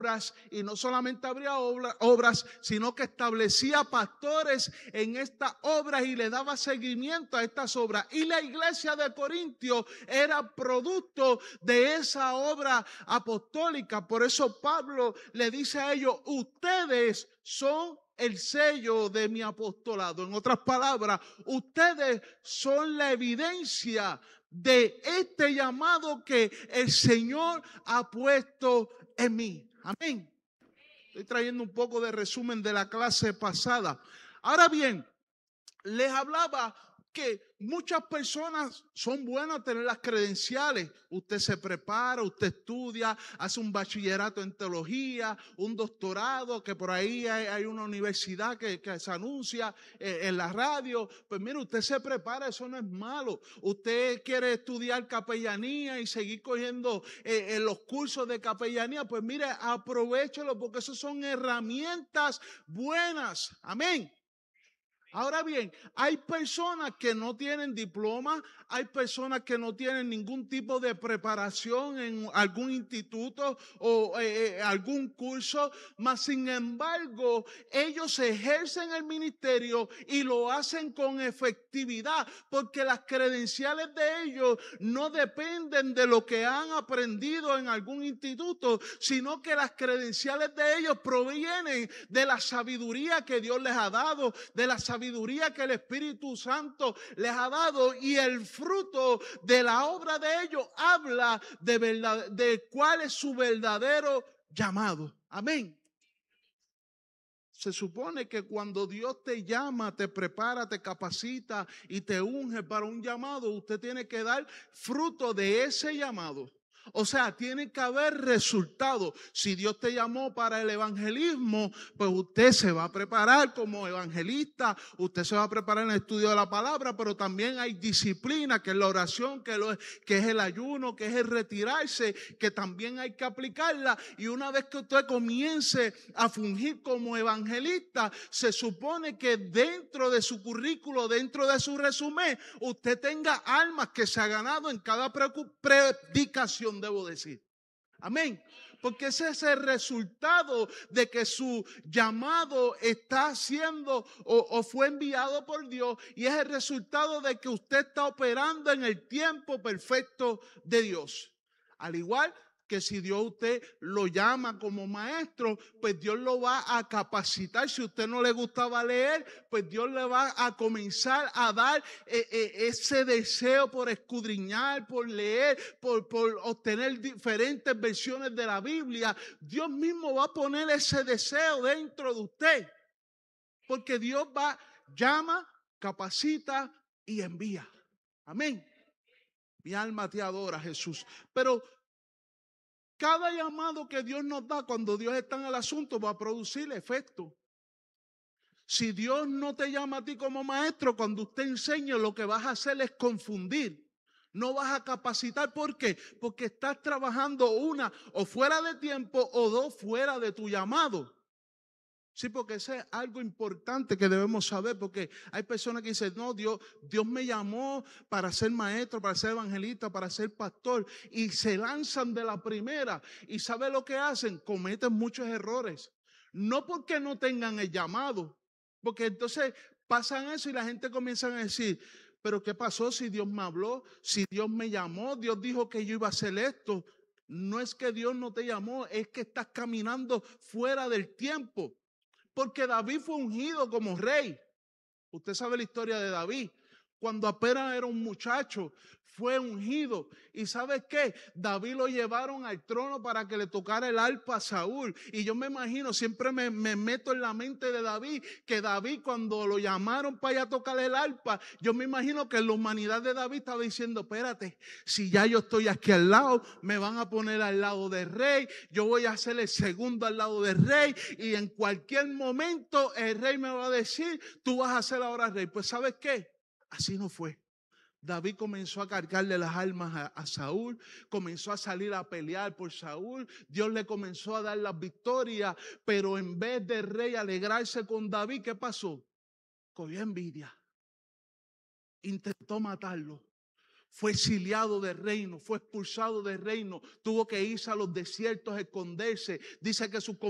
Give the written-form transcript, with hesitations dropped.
obras, y no solamente abría obras, sino que establecía pastores en estas obras y le daba seguimiento a estas obras. Y la iglesia de Corintios era producto de esa obra apostólica. Por eso Pablo le dice a ellos: ustedes son el sello de mi apostolado. En otras palabras, ustedes son la evidencia de este llamado que el Señor ha puesto en mí. Amén. Estoy trayendo un poco de resumen de la clase pasada. Ahora bien, les hablaba que muchas personas son buenas tener las credenciales. Usted se prepara, usted estudia, hace un bachillerato en teología, un doctorado, que por ahí hay una universidad que se anuncia en la radio. Pues mire, usted se prepara, eso no es malo. Usted quiere estudiar capellanía y seguir cogiendo los cursos de capellanía, pues mire, aprovéchelo, porque eso son herramientas buenas. Amén. Ahora bien, hay personas que no tienen diploma, hay personas que no tienen ningún tipo de preparación en algún instituto o algún curso, mas sin embargo, ellos ejercen el ministerio y lo hacen con efectividad, porque las credenciales de ellos no dependen de lo que han aprendido en algún instituto, sino que las credenciales de ellos provienen de la sabiduría que Dios les ha dado, de la sabiduría que el Espíritu Santo les ha dado, y el fruto de la obra de ellos habla de cuál es su verdadero llamado. Amén. Se supone que cuando Dios te llama, te prepara, te capacita y te unge para un llamado, usted tiene que dar fruto de ese llamado. O sea, tiene que haber resultado. Si Dios te llamó para el evangelismo, pues usted se va a preparar como evangelista, usted se va a preparar en el estudio de la palabra, pero también hay disciplina, que es la oración, que es el ayuno, que es el retirarse, que también hay que aplicarla. Y una vez que usted comience a fungir como evangelista, se supone que dentro de su currículo, dentro de su resumen, usted tenga almas que se ha ganado en cada predicación, debo decir. Amén. Porque ese es el resultado de que su llamado está siendo o fue enviado por Dios, y es el resultado de que usted está operando en el tiempo perfecto de Dios. Al igual que si Dios usted lo llama como maestro, pues Dios lo va a capacitar. Si a usted no le gustaba leer, pues Dios le va a comenzar a dar ese deseo por escudriñar, por leer, por obtener diferentes versiones de la Biblia. Dios mismo va a poner ese deseo dentro de usted, porque Dios llama, capacita y envía. Amén. Mi alma te adora, Jesús. Pero cada llamado que Dios nos da, cuando Dios está en el asunto, va a producir efecto. Si Dios no te llama a ti como maestro, cuando usted enseña, lo que vas a hacer es confundir. No vas a capacitar. ¿Por qué? Porque estás trabajando una o fuera de tiempo o dos fuera de tu llamado. Sí, porque eso es algo importante que debemos saber, porque hay personas que dicen: no, Dios me llamó para ser maestro, para ser evangelista, para ser pastor, y se lanzan de la primera. ¿Y sabe lo que hacen? Cometen muchos errores. No porque no tengan el llamado, porque entonces pasan eso y la gente comienza a decir: pero ¿qué pasó si Dios me habló? Si Dios me llamó, Dios dijo que yo iba a hacer esto. No es que Dios no te llamó, es que estás caminando fuera del tiempo. Porque David fue ungido como rey. Usted sabe la historia de David. Cuando apenas era un muchacho, fue ungido. ¿Y sabes qué? David lo llevaron al trono para que le tocara el arpa a Saúl. Y yo me imagino, siempre me meto en la mente de David, que David, cuando lo llamaron para ir a tocar el arpa, yo me imagino que la humanidad de David estaba diciendo: espérate, si ya yo estoy aquí al lado, me van a poner al lado del rey, yo voy a ser el segundo al lado del rey, y en cualquier momento el rey me va a decir: tú vas a ser ahora rey. Pues ¿sabes qué? Así no fue. David comenzó a cargarle las armas a Saúl, comenzó a salir a pelear por Saúl, Dios le comenzó a dar las victorias, pero en vez de rey alegrarse con David, ¿qué pasó? Cogió envidia, intentó matarlo. Fue exiliado del reino, fue expulsado del reino, tuvo que irse a los desiertos a esconderse. Dice que sus